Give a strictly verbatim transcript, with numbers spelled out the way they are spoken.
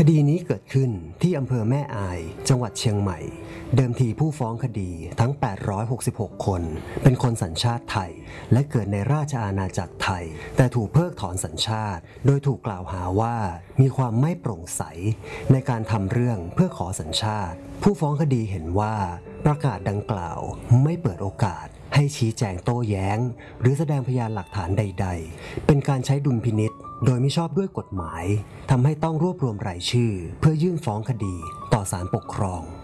คดีนี้เกิดขึ้นที่อำเภอแม่อายจังหวัดเชียงใหม่เดิมทีผู้ฟ้องคดีทั้งแปดร้อยหกสิบหกคนเป็นคนสัญชาติไทยและเกิดในราชอาณาจักรไทยแต่ถูกเพิกถอนสัญชาติโดยถูกกล่าวหาว่ามีความไม่โปร่งใสในการทำเรื่องเพื่อขอสัญชาติผู้ฟ้องคดีเห็นว่าประกาศดังกล่าวไม่เปิดโอกาสให้ชี้แจงโต้แย้งหรือแสดงพยานหลักฐานใดๆเป็นการใช้ดุลพินิจโดยไม่ชอบด้วยกฎหมายทำให้ต้องรวบรวมรายชื่อเพื่อยื่นฟ้องคดีต่อศาลปกครอง